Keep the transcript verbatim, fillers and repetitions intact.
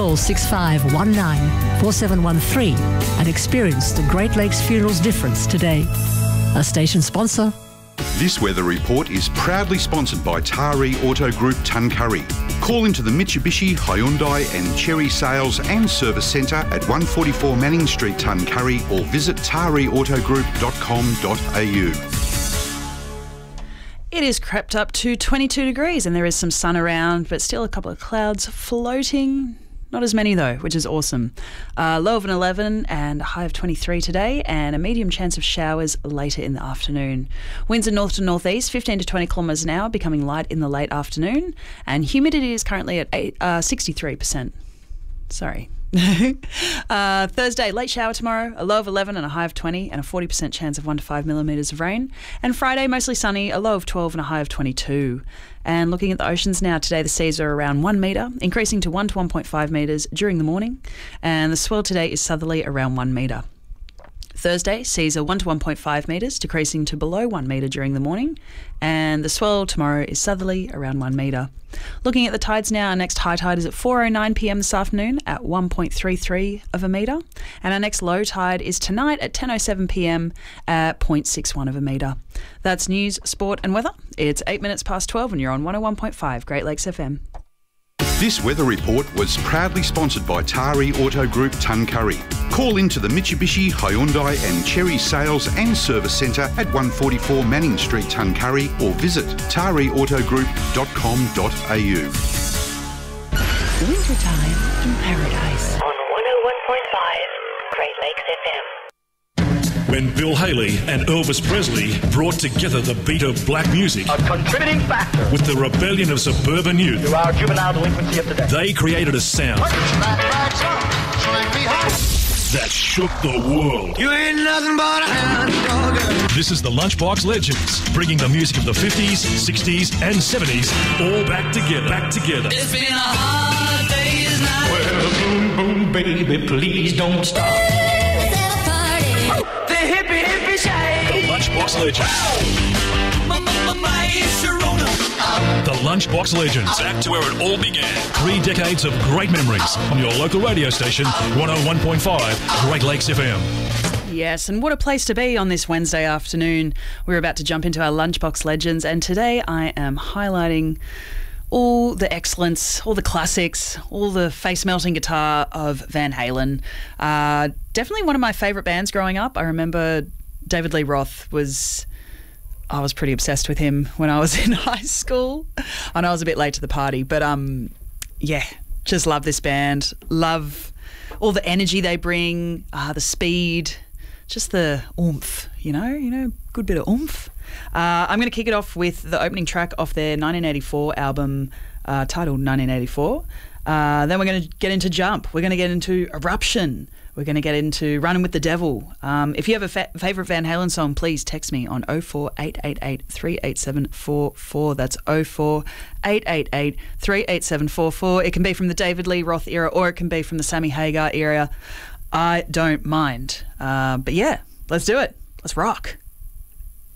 call six five one nine four seven one three and experience the Great Lakes Funerals difference today. A station sponsor. This weather report is proudly sponsored by Taree Auto Group Tuncurry. Call into the Mitsubishi, Hyundai and Chery Sales and Service Centre at one forty-four Manning Street, Tuncurry, or visit taree auto group dot com dot a u. It is crept up to twenty-two degrees and there is some sun around, but still a couple of clouds floating. Not as many though, which is awesome. Uh, low of an eleven and a high of twenty-three today, and a medium chance of showers later in the afternoon. Winds are north to northeast, fifteen to twenty kilometres an hour, becoming light in the late afternoon, and humidity is currently at eight, uh, sixty-three percent. Sorry. uh, Thursday, late shower tomorrow, a low of eleven and a high of twenty, and a forty percent chance of one to five millimetres of rain. And Friday, mostly sunny, a low of twelve and a high of twenty-two. And looking at the oceans now, today the seas are around one metre, increasing to one to one point five metres during the morning. And the swell today is southerly around one metre. Thursday, seas are one to one point five metres, decreasing to below one metre during the morning. And the swell tomorrow is southerly around one metre. Looking at the tides now, our next high tide is at four oh nine p m this afternoon at one point three three of a metre. And our next low tide is tonight at ten oh seven p m at zero point six one of a metre. That's news, sport and weather. It's eight minutes past twelve and you're on one oh one point five Great Lakes F M. This weather report was proudly sponsored by Taree Auto Group Tuncurry. Call into the Mitsubishi, Hyundai and Chery Sales and Service Centre at one forty-four Manning Street, Tuncurry, or visit taree auto group dot com dot a u. Wintertime in paradise. On one oh one point five Great Lakes F M. When Bill Haley and Elvis Presley brought together the beat of black music, a contributing factor with the rebellion of suburban youth, to our juvenile delinquency of today, they created a sound that shook the world. You ain't nothing but a hound dog. This is the Lunchbox Legends, bringing the music of the fifties, sixties and seventies all back together, back together. It's been a hard day's night. Well, boom, boom, baby, please don't stop. Hippie, hippie, shake. The Lunchbox Legends. The Lunchbox Legends. Back to where it all began. Three decades of great memories on your local radio station, one oh one point five Great Lakes F M. Yes, and what a place to be on this Wednesday afternoon. We're about to jump into our Lunchbox Legends, and today I am highlighting all the excellence, all the classics, all the face-melting guitar of Van Halen. Uh, definitely one of my favourite bands growing up. I remember David Lee Roth was... I was pretty obsessed with him when I was in high school. I know I was a bit late to the party, but um, yeah, just love this band. Love all the energy they bring, uh, the speed, just the oomph, you know, you know, good bit of oomph. Uh, I'm going to kick it off with the opening track off their nineteen eighty-four album uh, titled nineteen eighty-four. Uh, then we're going to get into Jump. We're going to get into Eruption. We're going to get into Running with the Devil. Um, if you have a fa- favourite Van Halen song, please text me on oh four eight eight eight three eight seven four four. That's oh four eight eight eight three eight seven four four. It can be from the David Lee Roth era or it can be from the Sammy Hagar era. I don't mind. Uh, but yeah, let's do it. Let's rock.